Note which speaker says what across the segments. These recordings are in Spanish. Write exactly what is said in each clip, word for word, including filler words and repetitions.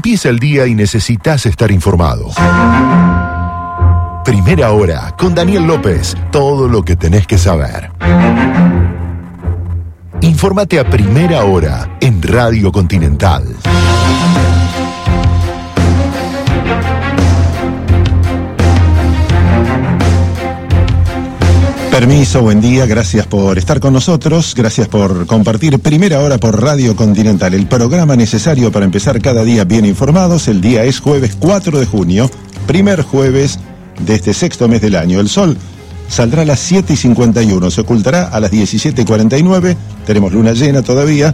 Speaker 1: Empieza el día y necesitas estar informado. Primera Hora, con Daniel López. Todo lo que tenés que saber. Infórmate a Primera Hora en Radio Continental.
Speaker 2: Permiso, buen día, gracias por estar con nosotros, gracias por compartir Primera Hora por Radio Continental, el programa necesario para empezar cada día bien informados. El día es jueves cuatro de junio, primer jueves de este sexto mes del año. El sol saldrá a las siete y cincuenta y uno, se ocultará a las diecisiete y cuarenta y nueve, tenemos luna llena todavía,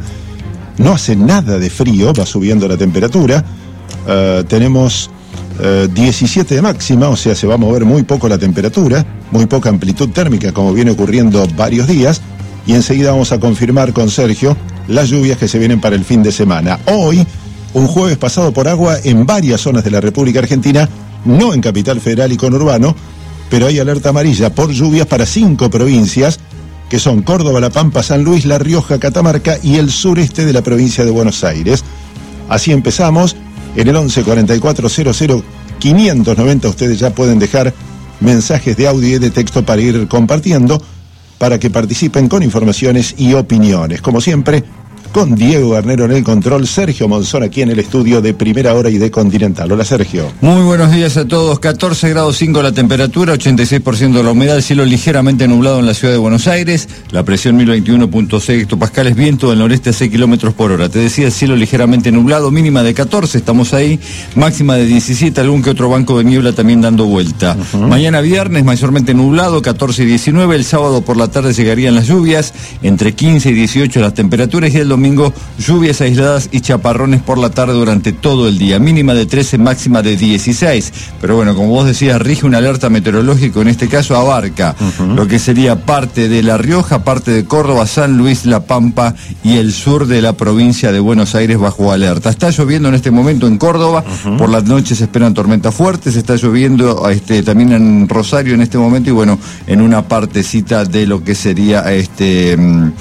Speaker 2: no hace nada de frío, va subiendo la temperatura, uh, tenemos uh, diecisiete de máxima, o sea, se va a mover muy poco la temperatura, muy poca amplitud térmica como viene ocurriendo varios días, y enseguida vamos a confirmar con Sergio las lluvias que se vienen para el fin de semana. Hoy, un jueves pasado por agua en varias zonas de la República Argentina, no en Capital Federal y conurbano, pero hay alerta amarilla por lluvias para cinco provincias, que son Córdoba, La Pampa, San Luis, La Rioja, Catamarca y el sureste de la provincia de Buenos Aires. Así empezamos. En el once cuarenta y cuatro cero cero quinientos noventa ustedes ya pueden dejar mensajes de audio y de texto para ir compartiendo, para que participen con informaciones y opiniones. Como siempre, con Diego Garnero en el control, Sergio Monzón aquí en el estudio de Primera Hora y de Continental. Hola, Sergio.
Speaker 3: Muy buenos días a todos. catorce grados cinco la temperatura, ochenta y seis por ciento de la humedad, el cielo ligeramente nublado en la ciudad de Buenos Aires, la presión mil veintiuno punto seis hectopascales, viento del noreste a seis kilómetros por hora. Te decía, el cielo ligeramente nublado, mínima de catorce, estamos ahí, máxima de diecisiete, algún que otro banco de niebla también dando vuelta. Uh-huh. Mañana viernes, mayormente nublado, catorce y diecinueve, el sábado por la tarde llegarían las lluvias, entre quince y dieciocho las temperaturas, y el domingo lluvias aisladas y chaparrones por la tarde durante todo el día, mínima de trece, máxima de dieciséis, pero bueno, como vos decías, rige una alerta meteorológica, en este caso abarca uh-huh. lo que sería parte de La Rioja, parte de Córdoba, San Luis, La Pampa y el sur de la provincia de Buenos Aires bajo alerta. Está lloviendo en este momento en Córdoba, uh-huh. por las noches se esperan tormentas fuertes, está lloviendo este, también en Rosario en este momento, y bueno, en una partecita de lo que sería este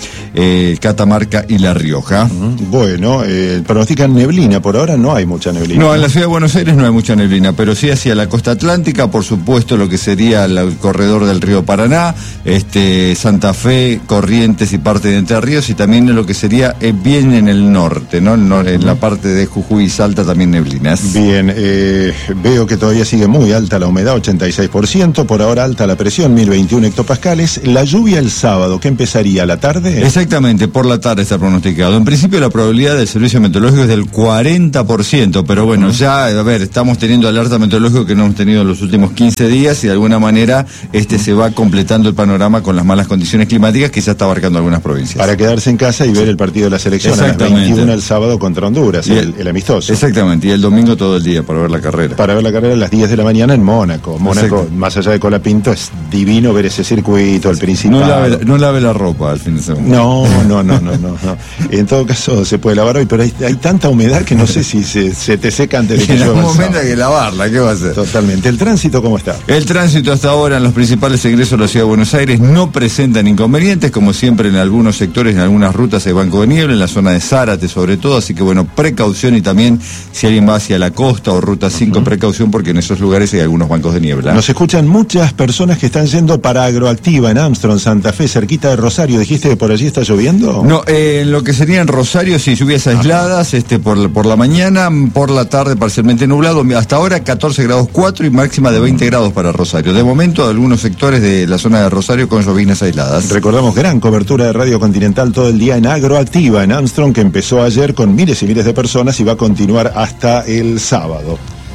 Speaker 3: eh, Catamarca y La Rioja.
Speaker 2: Bueno, eh, pronostican neblina, por ahora no hay mucha neblina.
Speaker 3: No, en la ciudad de Buenos Aires no hay mucha neblina, pero sí hacia la costa atlántica, por supuesto lo que sería la, el corredor del río Paraná, este, Santa Fe, Corrientes y parte de Entre Ríos, y también en lo que sería eh, bien en el norte, ¿no? En, en la parte de Jujuy y Salta también neblinas.
Speaker 2: Bien, eh, veo que todavía sigue muy alta la humedad, ochenta y seis por ciento, por ahora alta la presión, mil veintiuno hectopascales. La lluvia el sábado, ¿qué empezaría? ¿A la tarde?
Speaker 3: Exactamente, por la tarde está pronosticado. En principio la probabilidad del servicio meteorológico es del cuarenta por ciento, pero bueno, uh-huh. ya, a ver, estamos teniendo alerta meteorológica que no hemos tenido en los últimos quince días, y de alguna manera este se va completando el panorama con las malas condiciones climáticas que ya está abarcando algunas provincias.
Speaker 2: Para quedarse en casa y ver el partido de la selección a las veintiuna el sábado contra Honduras, el, el, el amistoso.
Speaker 3: Exactamente, y el domingo todo el día para ver la carrera.
Speaker 2: Para ver la carrera a las diez de la mañana en Mónaco. Mónaco, exacto. Más allá de Colapinto, es divino ver ese circuito, el principal.
Speaker 3: No lave, no lave la ropa al fin de semana.
Speaker 2: No, no, no, no, no, no. En todo caso se puede lavar hoy, pero hay, hay tanta humedad que no sé si se, se te seca antes de que llueva.
Speaker 3: En algún momento hay que lavarla, ¿qué va a hacer?
Speaker 2: Totalmente. ¿El tránsito cómo está?
Speaker 3: El tránsito hasta ahora en los principales ingresos de la ciudad de Buenos Aires no presentan inconvenientes, como siempre en algunos sectores, en algunas rutas hay banco de niebla, en la zona de Zárate sobre todo, así que bueno, precaución, y también si alguien va hacia la costa o ruta cinco, uh-huh. precaución, porque en esos lugares hay algunos bancos de niebla.
Speaker 2: Nos escuchan muchas personas que están yendo para Agroactiva en Armstrong, Santa Fe, cerquita de Rosario. ¿Dijiste que por allí está lloviendo?
Speaker 3: No, eh, en lo que sería en Rosario, sí, lluvias aisladas, este, por, por la mañana, por la tarde parcialmente nublado, hasta ahora catorce grados cuatro y máxima de veinte grados para Rosario. De momento, algunos sectores de la zona de Rosario con llovinas aisladas.
Speaker 2: Recordamos, gran cobertura de Radio Continental todo el día en Agroactiva, en Armstrong, que empezó ayer con miles y miles de personas y va a continuar hasta el sábado,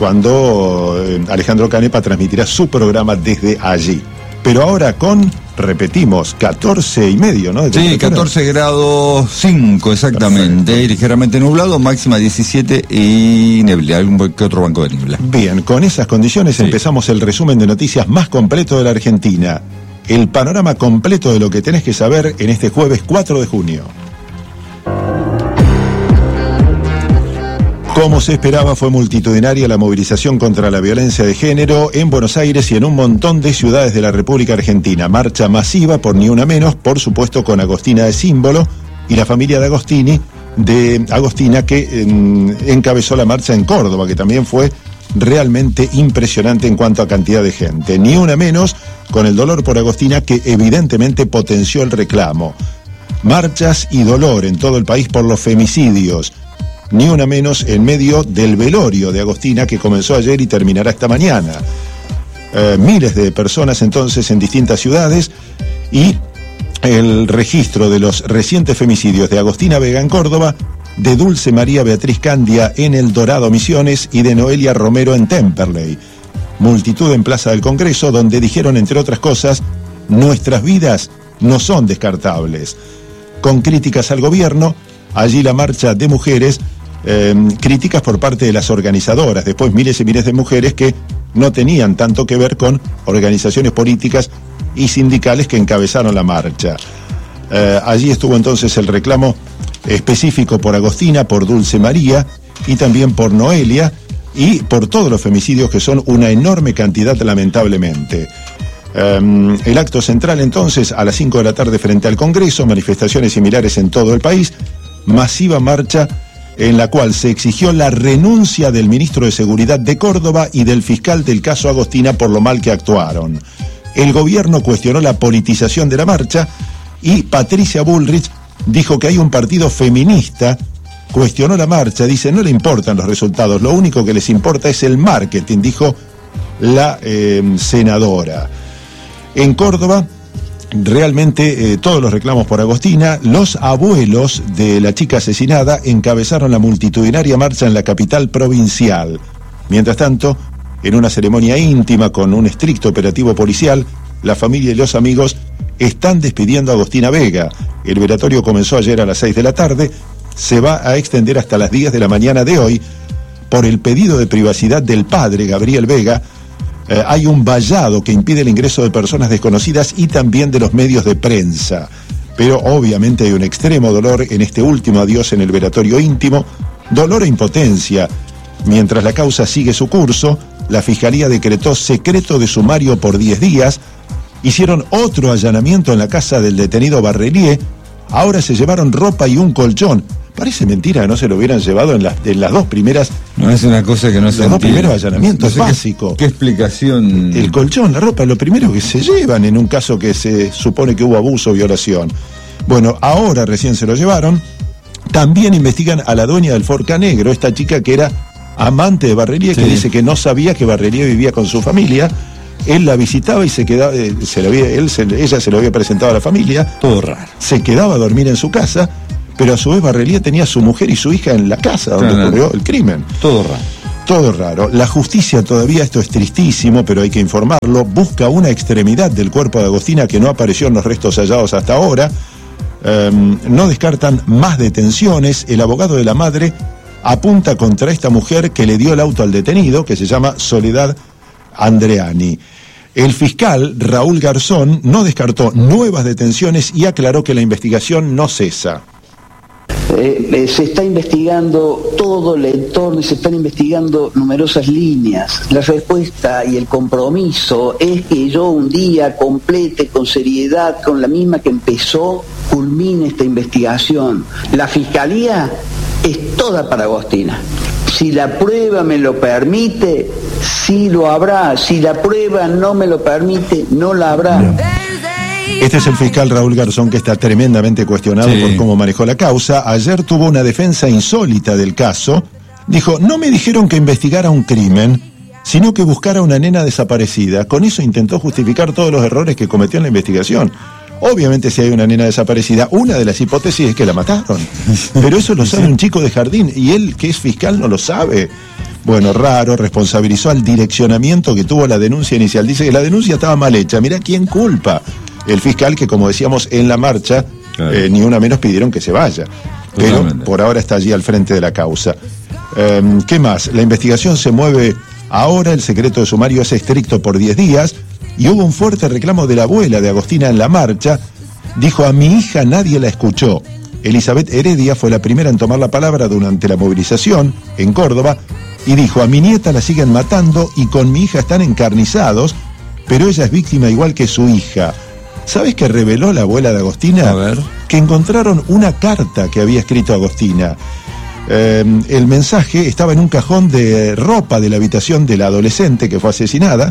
Speaker 2: cuando eh, Alejandro Canepa transmitirá su programa desde allí. Pero ahora con, repetimos, catorce y medio, ¿no?
Speaker 3: Sí, catorce grados cinco exactamente, perfecto. Ligeramente nublado, máxima diecisiete y neblina, algún que otro banco de niebla.
Speaker 2: Bien, con esas condiciones sí. Empezamos el resumen de noticias más completo de la Argentina. El panorama completo de lo que tenés que saber en este jueves cuatro de junio. Como se esperaba, fue multitudinaria la movilización contra la violencia de género en Buenos Aires y en un montón de ciudades de la República Argentina. Marcha masiva por Ni Una Menos, por supuesto con Agostina de símbolo, y la familia de Agostini de Agostina, que eh, encabezó la marcha en Córdoba, que también fue realmente impresionante en cuanto a cantidad de gente. Ni una menos con el dolor por Agostina, que evidentemente potenció el reclamo. Marchas y dolor en todo el país por los femicidios. Ni una menos en medio del velorio de Agostina, que comenzó ayer y terminará esta mañana. Eh, miles de personas entonces en distintas ciudades, y el registro de los recientes femicidios de Agostina Vega en Córdoba, de Dulce María Beatriz Candia en El Dorado Misiones y de Noelia Romero en Temperley. Multitud en Plaza del Congreso, donde dijeron, entre otras cosas, nuestras vidas no son descartables. Con críticas al gobierno, allí la marcha de mujeres, eh, críticas por parte de las organizadoras, después miles y miles de mujeres que no tenían tanto que ver con organizaciones políticas y sindicales que encabezaron la marcha. Eh, allí estuvo entonces el reclamo específico por Agostina, por Dulce María y también por Noelia y por todos los femicidios, que son una enorme cantidad, lamentablemente. Um, el acto central entonces a las cinco de la tarde frente al Congreso, manifestaciones similares en todo el país, masiva marcha en la cual se exigió la renuncia del ministro de Seguridad de Córdoba y del fiscal del caso Agostina por lo mal que actuaron. El gobierno cuestionó la politización de la marcha y Patricia Bullrich dijo que hay un partido feminista, cuestionó la marcha, dice no le importan los resultados, lo único que les importa es el marketing, dijo la eh, senadora. En Córdoba, realmente eh, todos los reclamos por Agostina. Los abuelos de la chica asesinada encabezaron la multitudinaria marcha en la capital provincial. Mientras tanto, en una ceremonia íntima con un estricto operativo policial, la familia y los amigos están despidiendo a Agostina Vega. El velatorio comenzó ayer a las seis de la tarde, se va a extender hasta las diez de la mañana de hoy. Por el pedido de privacidad del padre, Gabriel Vega, Eh, hay un vallado que impide el ingreso de personas desconocidas y también de los medios de prensa. Pero obviamente hay un extremo dolor en este último adiós en el velatorio íntimo, dolor e impotencia. Mientras la causa sigue su curso, la Fiscalía decretó secreto de sumario por diez días, hicieron otro allanamiento en la casa del detenido Barrelier, ahora se llevaron ropa y un colchón. Parece mentira que no se lo hubieran llevado en las, en las dos primeras...
Speaker 3: No es una cosa que no se
Speaker 2: Los dos primeros allanamientos,
Speaker 3: no sé
Speaker 2: básico.
Speaker 3: Qué, ¿Qué explicación?
Speaker 2: El colchón, la ropa, lo primero que se llevan en un caso que se supone que hubo abuso o violación. Bueno, ahora recién se lo llevaron. También investigan a la dueña del Forca Negro, esta chica que era amante de Barrelier, sí, que dice que no sabía que Barrelier vivía con su familia. Él la visitaba y se quedaba, eh, se la había, él se, ella se lo había presentado a la familia.
Speaker 3: Todo raro.
Speaker 2: Se quedaba a dormir en su casa, pero a su vez Barrelier tenía a su mujer y su hija en la casa donde claro, ocurrió el crimen.
Speaker 3: Todo raro.
Speaker 2: Todo raro. La justicia todavía, esto es tristísimo, pero hay que informarlo, busca una extremidad del cuerpo de Agostina que no apareció en los restos hallados hasta ahora. Um, no descartan más detenciones. El abogado de la madre apunta contra esta mujer que le dio el auto al detenido, que se llama Soledad Andreani. El fiscal Raúl Garzón no descartó nuevas detenciones y aclaró que la investigación no cesa.
Speaker 4: Eh, eh, se está investigando todo el entorno y se están investigando numerosas líneas. La respuesta y el compromiso es que yo un día complete con seriedad, con la misma que empezó, culmine esta investigación. La fiscalía es toda para Agostina. Si la prueba me lo permite, sí lo habrá. Si la prueba no me lo permite, no la habrá. No.
Speaker 2: Este es el fiscal Raúl Garzón, que está tremendamente cuestionado sí. por cómo manejó la causa. Ayer tuvo una defensa insólita del caso. Dijo, no me dijeron que investigara un crimen, sino que buscara una nena desaparecida. Con eso intentó justificar todos los errores que cometió en la investigación. Obviamente, si hay una nena desaparecida, una de las hipótesis es que la mataron. Pero eso lo sabe un chico de jardín, y él, que es fiscal, no lo sabe. Bueno, raro, responsabilizó al direccionamiento que tuvo la denuncia inicial. Dice que la denuncia estaba mal hecha. Mirá quién culpa. El fiscal, que como decíamos en la marcha, claro. eh, ni una menos pidieron que se vaya. Pero Totalmente. por ahora está allí al frente de la causa. Eh, ¿Qué más? La investigación se mueve ahora, el secreto de sumario es estricto por diez días, y hubo un fuerte reclamo de la abuela de Agostina en la marcha. Dijo, a mi hija nadie la escuchó. Elizabeth Heredia fue la primera en tomar la palabra durante la movilización en Córdoba, y dijo, a mi nieta la siguen matando y con mi hija están encarnizados, pero ella es víctima igual que su hija. ¿Sabés qué reveló la abuela de Agostina?
Speaker 3: A ver.
Speaker 2: Que encontraron una carta que había escrito Agostina. Eh, el mensaje estaba en un cajón de ropa de la habitación de la adolescente que fue asesinada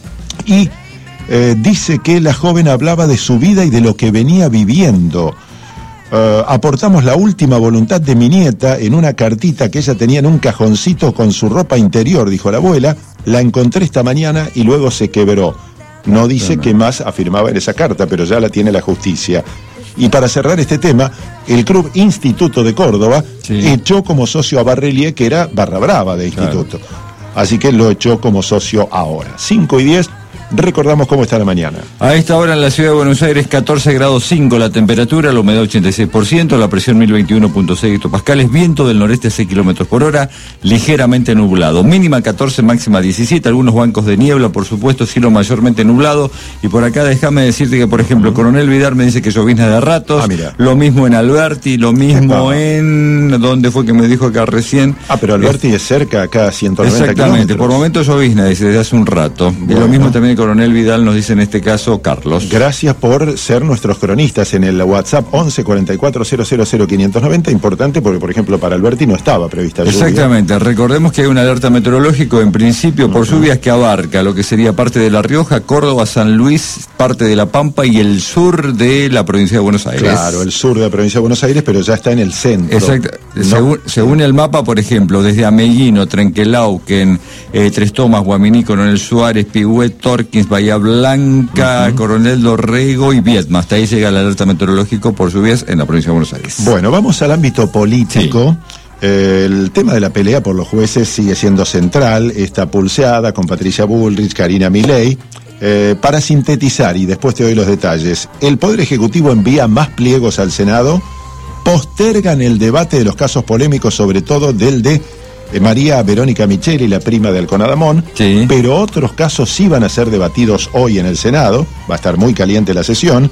Speaker 2: y eh, dice que la joven hablaba de su vida y de lo que venía viviendo. Eh, aportamos la última voluntad de mi nieta en una cartita que ella tenía en un cajoncito con su ropa interior, dijo la abuela. La encontré esta mañana y luego se quebró. No dice qué más afirmaba en esa carta, pero ya la tiene la justicia. Y para cerrar este tema, el Club Instituto de Córdoba sí. echó como socio a Barrelier, que era barra brava de Instituto. Claro. Así que lo echó como socio ahora. cinco y diez, recordamos cómo está la mañana.
Speaker 3: A esta hora en la ciudad de Buenos Aires, catorce grados cinco la temperatura, la humedad ochenta y seis por ciento, la presión mil veintiuno punto seis hectopascales, viento del noreste a seis kilómetros por hora, ligeramente nublado. Mínima catorce, máxima diecisiete, algunos bancos de niebla, por supuesto, cielo mayormente nublado. Y por acá déjame decirte que, por ejemplo, uh-huh. Coronel Vidar me dice que llovizna de ratos, ah, mira. Lo mismo en Alberti, lo mismo en... ¿Dónde fue que me dijo acá recién?
Speaker 2: Ah, pero Alberti es, es cerca, acá a ciento noventa
Speaker 3: exactamente,
Speaker 2: kilómetros.
Speaker 3: Por momentos llovizna, dice, desde hace un rato. Bueno. Y lo mismo también Coronel Vidal nos dice en este caso Carlos.
Speaker 2: Gracias por ser nuestros cronistas en el WhatsApp once cuarenta y cuatro cero cero cero quinientos noventa, importante porque, por ejemplo, para Alberti no estaba prevista lluvia.
Speaker 3: Exactamente, recordemos que hay una alerta meteorológico en principio por uh-huh. lluvias que abarca lo que sería parte de La Rioja, Córdoba, San Luis, parte de La Pampa y el sur de la provincia de Buenos Aires.
Speaker 2: Claro, el sur de la provincia de Buenos Aires, pero ya está en el centro.
Speaker 3: Exacto.
Speaker 2: No.
Speaker 3: Según, según el mapa, por ejemplo, desde Ameguino, Trenquelauquen, eh, Tres Tomas, Guaminí, Coronel Suárez, Pigüet, Torkins, Bahía Blanca, uh-huh. Coronel Dorrego y Viedma. Hasta ahí llega el alerta meteorológico por lluvias en la provincia de Buenos Aires.
Speaker 2: Bueno, vamos al ámbito político. Sí. Eh, el tema de la pelea por los jueces sigue siendo central. Esta pulseada con Patricia Bullrich, Karina Milei. Eh, para sintetizar, y después te doy los detalles, el Poder Ejecutivo envía más pliegos al Senado, postergan el debate de los casos polémicos, sobre todo del de eh, María Verónica Micheli, la prima de Alconadamón, sí. pero otros casos sí van a ser debatidos hoy en el Senado, va a estar muy caliente la sesión,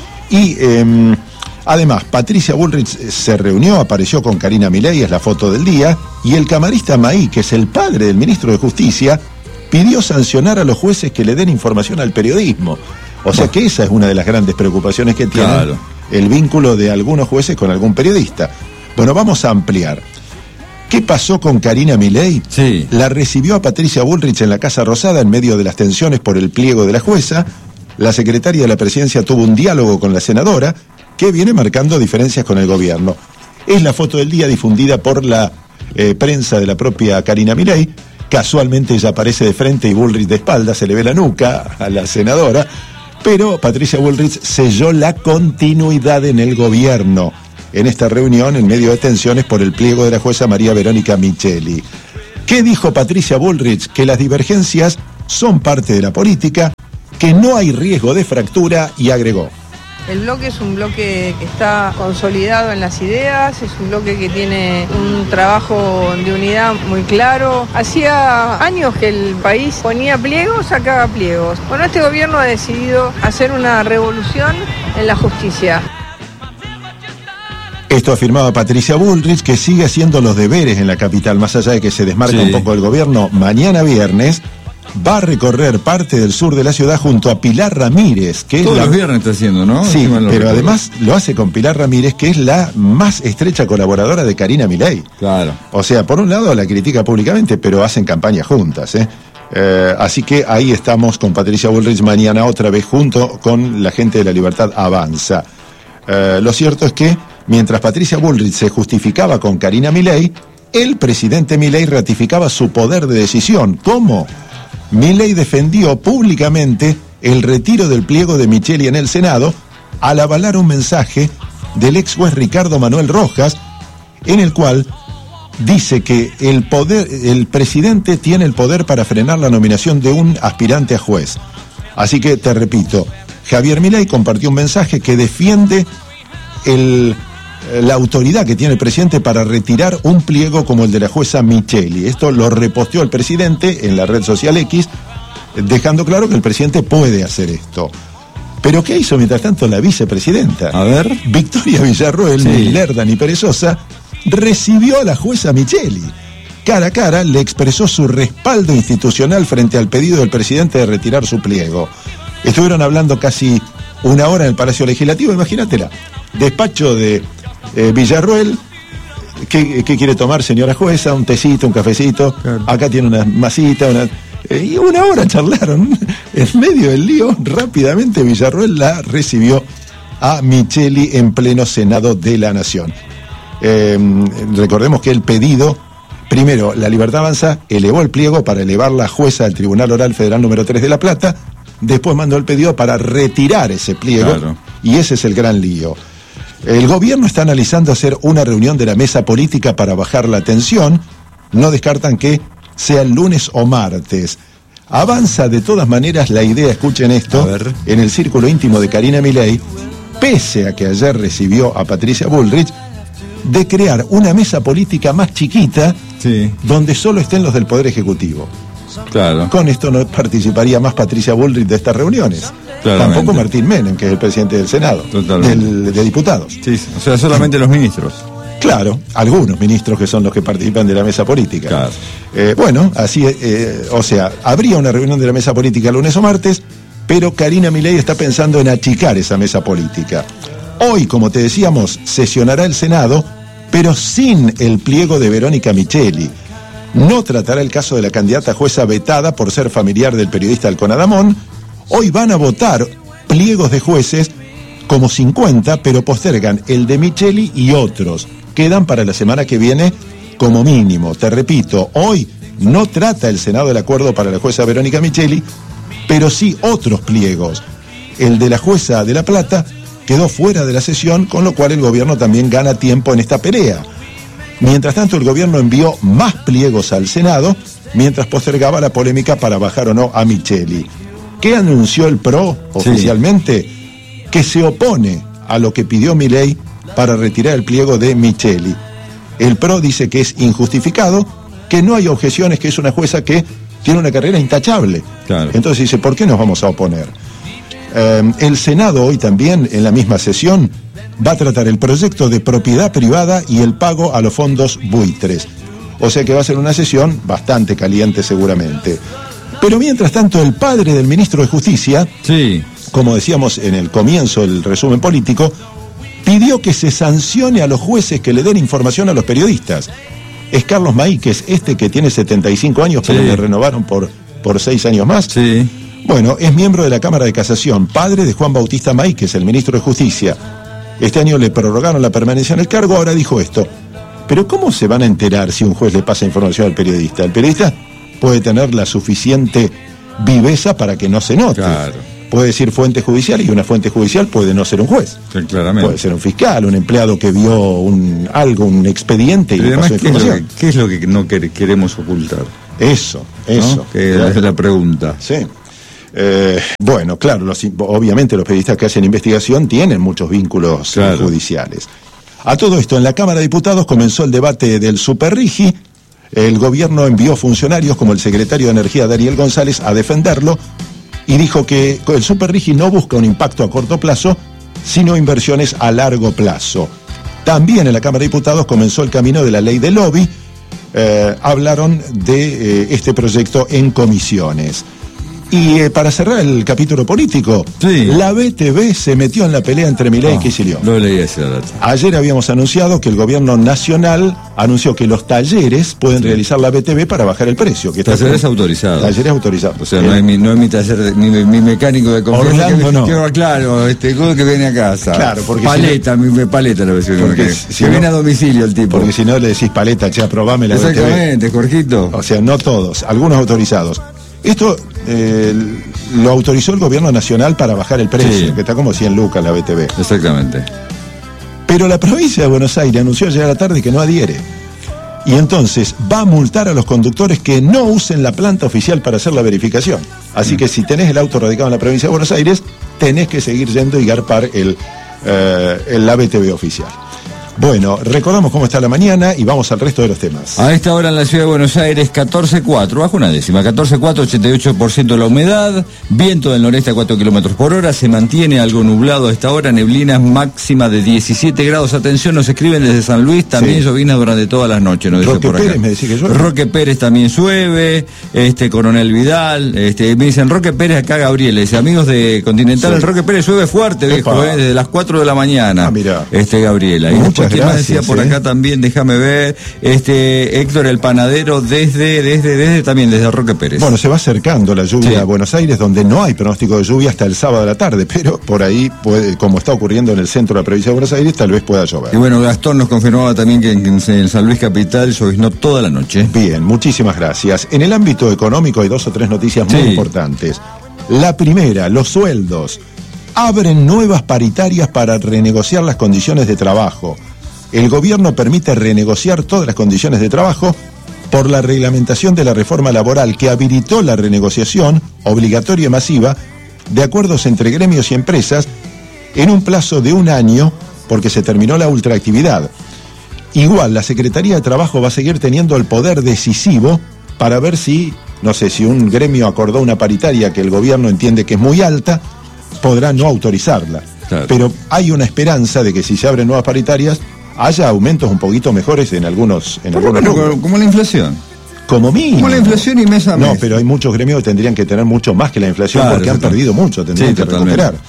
Speaker 2: y eh, además Patricia Bullrich se reunió, apareció con Karina Milei, es la foto del día, y el camarista Maí, que es el padre del ministro de Justicia, pidió sancionar a los jueces que le den información al periodismo. O sea que esa es una de las grandes preocupaciones que tiene claro. el vínculo de algunos jueces con algún periodista. Bueno, vamos a ampliar. ¿Qué pasó con Karina Milei?
Speaker 3: Sí.
Speaker 2: La recibió a Patricia Bullrich en la Casa Rosada en medio de las tensiones por el pliego de la jueza. La secretaria de la Presidencia tuvo un diálogo con la senadora que viene marcando diferencias con el gobierno. Es la foto del día difundida por la eh, prensa de la propia Karina Milei. Casualmente ella aparece de frente y Bullrich de espalda, se le ve la nuca a la senadora, pero Patricia Bullrich selló la continuidad en el gobierno en esta reunión en medio de tensiones por el pliego de la jueza María Verónica Micheli. ¿Qué dijo Patricia Bullrich? Que las divergencias son parte de la política, que no hay riesgo de fractura, y agregó:
Speaker 5: el bloque es un bloque que está consolidado en las ideas, es un bloque que tiene un trabajo de unidad muy claro. Hacía años que el país ponía pliegos, sacaba pliegos. Bueno, este gobierno ha decidido hacer una revolución en la justicia.
Speaker 2: Esto afirmaba Patricia Bullrich, que sigue haciendo los deberes en la capital, más allá de que se desmarca sí. un poco el gobierno. Mañana viernes va a recorrer parte del sur de la ciudad junto a Pilar Ramírez, que
Speaker 3: todos
Speaker 2: es la...
Speaker 3: los viernes está haciendo, ¿no?
Speaker 2: Sí, pero recuerdo. Además lo hace con Pilar Ramírez, que es la más estrecha colaboradora de Karina Milei.
Speaker 3: Claro.
Speaker 2: O sea, por un lado la critica públicamente, pero hacen campaña juntas, ¿eh? Eh, así que ahí estamos con Patricia Bullrich mañana otra vez junto con la gente de La Libertad Avanza. Eh, lo cierto es que mientras Patricia Bullrich se justificaba con Karina Milei, el presidente Milei ratificaba su poder de decisión. ¿Cómo? Milei defendió públicamente el retiro del pliego de Micheli en el Senado al avalar un mensaje del ex juez Ricardo Manuel Rojas, en el cual dice que el poder, el presidente tiene el poder para frenar la nominación de un aspirante a juez. Así que te repito, Javier Milei compartió un mensaje que defiende el, la autoridad que tiene el presidente para retirar un pliego como el de la jueza Micheli. Esto lo reposteó el presidente en la red social X, dejando claro que el presidente puede hacer esto. ¿Pero qué hizo mientras tanto la vicepresidenta?
Speaker 3: A ver.
Speaker 2: Victoria Villarroel, sí. ni lerda ni perezosa, recibió a la jueza Micheli. Cara a cara le expresó su respaldo institucional frente al pedido del presidente de retirar su pliego. Estuvieron hablando casi una hora en el Palacio Legislativo, imagínatela. Despacho de eh, Villarruel. ¿Qué, ¿Qué quiere tomar, señora jueza? Un tecito, un cafecito. Claro. Acá tiene una masita, una... Eh, y una hora charlaron. En medio del lío, rápidamente Villarruel la recibió a Micheli en pleno Senado de la Nación. Eh, recordemos que el pedido, primero, La Libertad Avanza elevó el pliego para elevarla a jueza del Tribunal Oral Federal número tres de La Plata, después mandó el pedido para retirar ese pliego, claro. Y ese es el gran lío. El gobierno está analizando hacer una reunión de la mesa política para bajar la tensión. No descartan que sea el lunes o martes. Avanza de todas maneras la idea, escuchen esto, en el círculo íntimo de Karina Milei, pese a que ayer recibió a Patricia Bullrich, de crear una mesa política más chiquita, sí, donde solo estén los del Poder Ejecutivo. Claro. Con esto no participaría más Patricia Bullrich de estas reuniones. Claramente. Tampoco Martín Menem, que es el presidente del Senado, del, de diputados.
Speaker 3: Sí, o sea, solamente los ministros.
Speaker 2: Claro, algunos ministros que son los que participan de la mesa política. Claro. Eh, bueno, así, eh, o sea, habría una reunión de la mesa política lunes o martes, pero Karina Milei está pensando en achicar esa mesa política. Hoy, como te decíamos, sesionará el Senado, pero sin el pliego de Verónica Micheli. No tratará el caso de la candidata jueza vetada por ser familiar del periodista Alcón Adamón. Hoy van a votar pliegos de jueces como cincuenta, pero postergan el de Micheli y otros. Quedan para la semana que viene como mínimo. Te repito, hoy no trata el Senado el acuerdo para la jueza Verónica Micheli, pero sí otros pliegos. El de la jueza de La Plata quedó fuera de la sesión, con lo cual el gobierno también gana tiempo en esta pelea. Mientras tanto, el gobierno envió más pliegos al Senado, mientras postergaba la polémica para bajar o no a Micheli. ¿Qué anunció el P R O oficialmente? Sí. Que se opone a lo que pidió Milei para retirar el pliego de Micheli. El P R O dice que es injustificado, que no hay objeciones, que es una jueza que tiene una carrera intachable. Claro. Entonces dice, ¿por qué nos vamos a oponer? Eh, el Senado hoy también, en la misma sesión, va a tratar el proyecto de propiedad privada y el pago a los fondos buitres. O sea que va a ser una sesión bastante caliente seguramente. Pero mientras tanto, el padre del ministro de Justicia, sí, como decíamos en el comienzo del resumen político, pidió que se sancione a los jueces que le den información a los periodistas. Es Carlos Maíquez, este que tiene setenta y cinco años, sí, pero le renovaron por, por seis años más. Sí. Bueno, es miembro de la Cámara de Casación, padre de Juan Bautista Maíquez, el ministro de Justicia. Este año le prorrogaron la permanencia en el cargo, ahora dijo esto. Pero ¿cómo se van a enterar si un juez le pasa información al periodista? El periodista puede tener la suficiente viveza para que no se note. Claro. Puede decir fuente judicial, y una fuente judicial puede no ser un juez. Sí, claramente. Puede ser un fiscal, un empleado que vio un algo, un expediente y le pasó información.
Speaker 3: ¿Qué es lo que, qué es lo que no quer, queremos ocultar?
Speaker 2: Eso, eso.
Speaker 3: ¿No? Que claro, es la pregunta.
Speaker 2: Sí. Eh, bueno, claro, los, obviamente los periodistas que hacen investigación tienen muchos vínculos, claro, judiciales. A todo esto, en la Cámara de Diputados comenzó el debate del Superrigi. El gobierno envió funcionarios como el secretario de Energía Daniel González a defenderlo y dijo que el Superrigi no busca un impacto a corto plazo, sino inversiones a largo plazo. También en la Cámara de Diputados comenzó el camino de la ley de lobby. Eh, hablaron de eh, este proyecto en comisiones. Y eh, para cerrar el capítulo político, sí, la B T V se metió en la pelea entre Milei oh, y Kicillof.
Speaker 3: Lo leí ese dato.
Speaker 2: Ayer habíamos anunciado que el gobierno nacional anunció que los talleres pueden, sí, realizar la B T V para bajar el precio. Que
Speaker 3: talleres está autorizados.
Speaker 2: Talleres autorizados.
Speaker 3: O sea, eh, no, es mi, no es mi taller, de, mi, mi mecánico de confianza.
Speaker 2: Orlando
Speaker 3: que,
Speaker 2: no.
Speaker 3: Que, claro, este que viene a casa.
Speaker 2: Claro, porque
Speaker 3: paleta, si no, mi paleta la versión. Porque que, si que no, viene a domicilio el tipo.
Speaker 2: Porque si no le decís paleta, che, aprobame la B T V.
Speaker 3: Exactamente, Jorgito.
Speaker 2: O sea, no todos, algunos autorizados. Esto eh, lo autorizó el gobierno nacional para bajar el precio, sí, que está como cien lucas la B T V.
Speaker 3: Exactamente.
Speaker 2: Pero la provincia de Buenos Aires anunció ayer a la tarde que no adhiere. Y entonces va a multar a los conductores que no usen la planta oficial para hacer la verificación. Así mm. que si tenés el auto radicado en la provincia de Buenos Aires, tenés que seguir yendo y garpar el, eh, el, la B T V oficial. Bueno, recordamos cómo está la mañana y vamos al resto de los temas.
Speaker 3: A esta hora en la ciudad de Buenos Aires, catorce cuatro, bajo una décima, catorce cuatro, ochenta y ocho por ciento la humedad, viento del noreste a cuatro kilómetros por hora, se mantiene algo nublado a esta hora, neblinas máxima de diecisiete grados. Atención, nos escriben desde San Luis, también sí. Llovina durante todas las noches, nos dice
Speaker 2: Roque
Speaker 3: por acá.
Speaker 2: Pérez me decía que llueve.
Speaker 3: Roque Pérez también llueve, este Coronel Vidal, este me dicen Roque Pérez acá Gabriel, dice, amigos de Continental, sí. El Roque Pérez llueve fuerte, viejo, eh, desde las cuatro de la mañana.
Speaker 2: Ah, mira.
Speaker 3: Este Gabriela. Y
Speaker 2: muchas
Speaker 3: después,
Speaker 2: gracias,
Speaker 3: decía por
Speaker 2: eh.
Speaker 3: acá también, déjame ver, este Héctor el panadero desde, desde, desde también desde Roque Pérez.
Speaker 2: Bueno, se va acercando la lluvia
Speaker 3: sí.
Speaker 2: a Buenos Aires, donde no hay pronóstico de lluvia hasta el sábado a la tarde, pero por ahí puede, como está ocurriendo en el centro de la provincia de Buenos Aires, tal vez pueda llover.
Speaker 3: Y bueno, Gastón nos confirmaba también que en, en San Luis Capital lloviznó toda la noche.
Speaker 2: Bien, muchísimas gracias. En el ámbito económico hay dos o tres noticias muy
Speaker 3: sí.
Speaker 2: importantes. La primera, los sueldos. Abren nuevas paritarias para renegociar las condiciones de trabajo. El gobierno permite renegociar todas las condiciones de trabajo por la reglamentación de la reforma laboral que habilitó la renegociación obligatoria y masiva de acuerdos entre gremios y empresas en un plazo de un año porque se terminó la ultraactividad. Igual, la Secretaría de Trabajo va a seguir teniendo el poder decisivo para ver si, no sé, si un gremio acordó una paritaria que el gobierno entiende que es muy alta, podrá no autorizarla. Claro. Pero hay una esperanza de que si se abren nuevas paritarias haya aumentos un poquito mejores en algunos en algunos
Speaker 3: como, como, como la inflación.
Speaker 2: Como mínimo.
Speaker 3: Como la inflación y mes a mes.
Speaker 2: No, pero hay muchos gremios que tendrían que tener mucho más que la inflación, claro, porque han perdido mucho, tendrían sí, que totalmente. recuperar.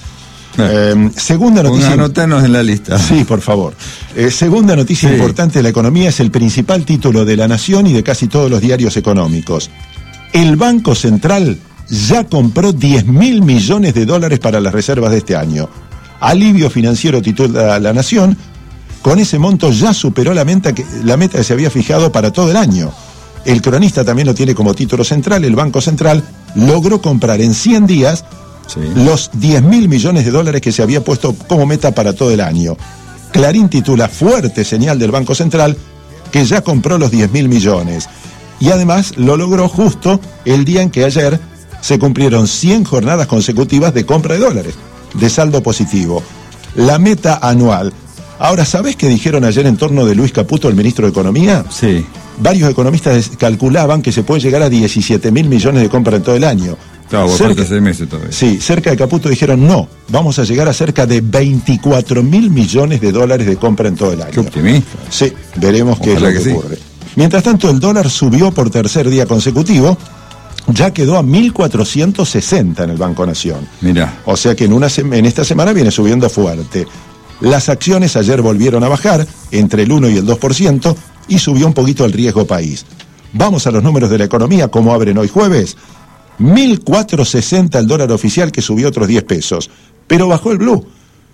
Speaker 2: Eh, segunda noticia.
Speaker 3: Anotanos en la lista.
Speaker 2: Sí, por favor. Eh, segunda noticia sí. importante de la economía, es el principal título de La Nación y de casi todos los diarios económicos. El Banco Central ya compró diez mil millones de dólares para las reservas de este año. Alivio financiero, titula La Nación. Con ese monto ya superó la meta, que, la meta que se había fijado para todo el año. El cronista también lo tiene como título central. El Banco Central logró comprar en cien días sí. los diez mil millones de dólares que se había puesto como meta para todo el año. Clarín titula fuerte señal del Banco Central que ya compró los diez mil millones. Y además lo logró justo el día en que ayer se cumplieron cien jornadas consecutivas de compra de dólares, de saldo positivo. La meta anual. Ahora, ¿sabés qué dijeron ayer en torno de Luis Caputo, el ministro de Economía?
Speaker 3: Sí.
Speaker 2: Varios economistas calculaban que se puede llegar a diecisiete mil millones de compra en todo el año.
Speaker 3: Claro, cerca, seis meses todavía.
Speaker 2: Sí, cerca de Caputo dijeron no, vamos a llegar a cerca de veinticuatro mil millones de dólares de compra en todo el año.
Speaker 3: Qué optimista.
Speaker 2: Sí, veremos qué es lo que, que sí. ocurre. Mientras tanto, el dólar subió por tercer día consecutivo, ya quedó a mil cuatrocientos sesenta en el Banco Nación.
Speaker 3: Mirá.
Speaker 2: O sea que en, una en esta semana viene subiendo fuerte. Las acciones ayer volvieron a bajar entre el uno y el dos por ciento y subió un poquito el riesgo país. Vamos a los números de la economía, como abren hoy jueves. mil cuatrocientos sesenta el dólar oficial, que subió otros diez pesos, pero bajó el blue.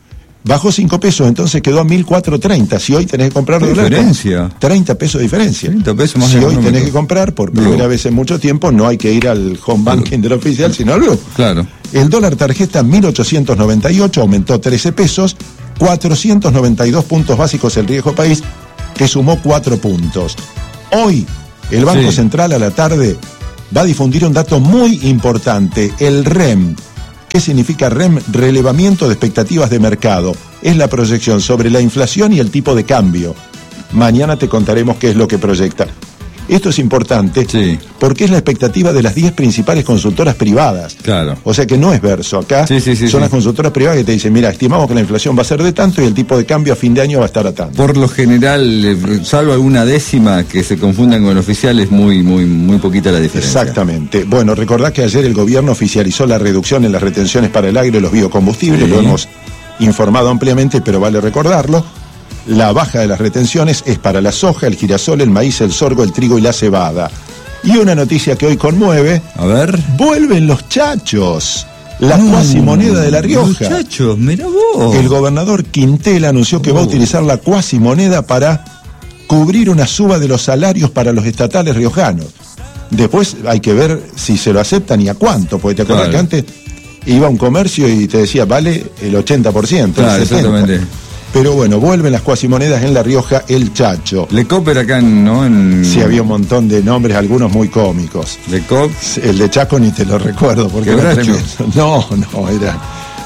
Speaker 2: Bajó cinco pesos, entonces quedó a mil cuatrocientos treinta. Si hoy tenés que comprar dólar,
Speaker 3: diferencia.
Speaker 2: treinta pesos de diferencia.
Speaker 3: treinta pesos más
Speaker 2: si hoy
Speaker 3: económico.
Speaker 2: tenés que comprar por primera Blue. vez en mucho tiempo, no hay que ir al home banking del oficial, sino al Blue.
Speaker 3: Claro.
Speaker 2: El dólar tarjeta mil ochocientos noventa y ocho, aumentó trece pesos, cuatrocientos noventa y dos puntos básicos el riesgo país, que sumó cuatro puntos. Hoy, el Banco sí. Central a la tarde va a difundir un dato muy importante, el R E M. ¿Qué significa R E M? Relevamiento de expectativas de mercado. Es la proyección sobre la inflación y el tipo de cambio. Mañana te contaremos qué es lo que proyecta. Esto es importante
Speaker 3: sí.
Speaker 2: porque es la expectativa de las diez principales consultoras privadas.
Speaker 3: Claro.
Speaker 2: O sea que no es Verso. Acá
Speaker 3: sí, sí, sí,
Speaker 2: son
Speaker 3: sí.
Speaker 2: las consultoras privadas que te dicen, mira, estimamos que la inflación va a ser de tanto y el tipo de cambio a fin de año va a estar a tanto.
Speaker 3: Por lo general, salvo alguna décima que se confundan con el oficial, es muy, muy, muy poquita la diferencia.
Speaker 2: Exactamente. Bueno, recordá que ayer el gobierno oficializó la reducción en las retenciones para el agro y los biocombustibles. Sí. Lo hemos informado ampliamente, pero vale recordarlo. La baja de las retenciones es para la soja, el girasol, el maíz, el sorgo, el trigo y la cebada. Y una noticia que hoy conmueve.
Speaker 3: A ver.
Speaker 2: Vuelven los chachos. La no, cuasimoneda de La Rioja.
Speaker 3: Los chachos, mirá vos.
Speaker 2: El gobernador Quintela anunció que oh. va a utilizar la cuasimoneda para cubrir una suba de los salarios para los estatales riojanos. Después hay que ver si se lo aceptan y a cuánto, porque te acuerdas claro. que antes iba a un comercio y te decía, vale el ochenta por ciento.
Speaker 3: Claro,
Speaker 2: el sesenta por ciento.
Speaker 3: exactamente.
Speaker 2: Pero bueno, vuelven las cuasimonedas en La Rioja, el Chacho.
Speaker 3: Le Cooper acá, ¿no? En...
Speaker 2: Sí, había un montón de nombres, algunos muy cómicos.
Speaker 3: Le Cop.
Speaker 2: El de Chaco ni te lo recuerdo, porque era tremendo. No, no, era...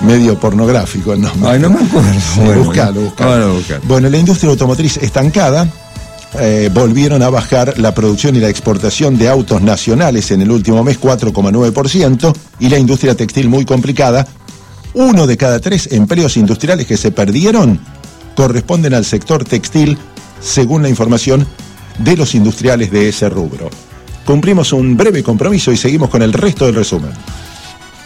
Speaker 2: medio pornográfico, ¿no?
Speaker 3: Ay, no me acuerdo.
Speaker 2: Sí,
Speaker 3: bueno,
Speaker 2: buscalo, buscalo.
Speaker 3: Bueno, buscalo.
Speaker 2: Bueno, la industria automotriz estancada. Eh, volvieron a bajar la producción y la exportación de autos nacionales en el último mes, cuatro coma nueve por ciento, y la industria textil muy complicada. Uno de cada tres empleos industriales que se perdieron corresponden al sector textil, según la información de los industriales de ese rubro. Cumplimos un breve compromiso y seguimos con el resto del resumen.